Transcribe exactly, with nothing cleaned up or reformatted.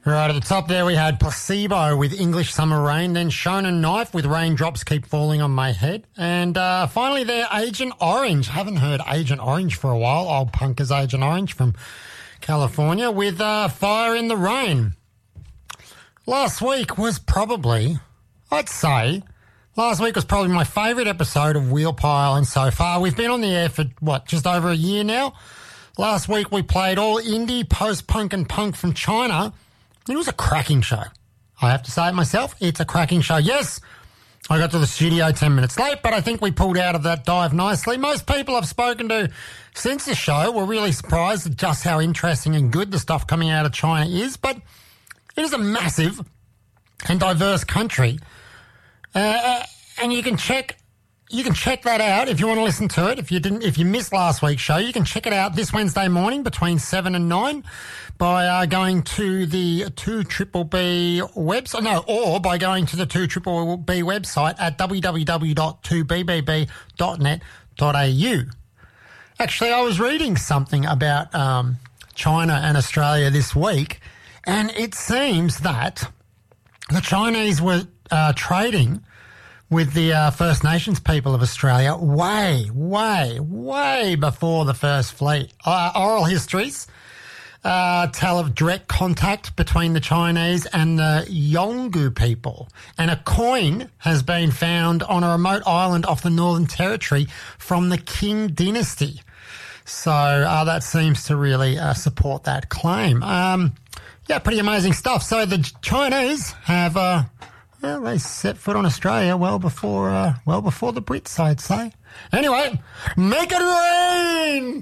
Right at the top there we had Placebo with English Summer Rain, then Shonen Knife with Raindrops Keep Falling on My Head, and uh, finally there Agent Orange. Haven't heard Agent Orange for a while, old punkers Agent Orange from California with uh, Fire in the Rain. Last week was probably, I'd say, last week was probably my favourite episode of Wheel Pile, and so far we've been on the air for, what, just over a year now? Last week we played all indie, post-punk and punk from China. It was a cracking show. I have to say it myself. It's a cracking show. Yes, I got to the studio ten minutes late, but I think we pulled out of that dive nicely. Most people I've spoken to since the show were really surprised at just how interesting and good the stuff coming out of China is, but it is a massive and diverse country. Uh, and you can check you can check that out if you want to listen to it. If you didn't, if you missed last week's show, you can check it out this Wednesday morning between seven and nine by uh, going to the two Triple B website. No, or by going to the two Triple B website at w w w dot two b b b dot net dot a u. Actually, I was reading something about um, China and Australia this week, and it seems that the Chinese were uh, trading with the uh, First Nations people of Australia way, way, way before the first fleet. Uh, oral histories uh, tell of direct contact between the Chinese and the Yolngu people. And a coin has been found on a remote island off the Northern Territory from the Qing dynasty. So uh, that seems to really uh, support that claim. Um, yeah, pretty amazing stuff. So the Chinese have... Uh, Well, they set foot on Australia well before, uh, well before the Brits, I'd say. Anyway, make it rain!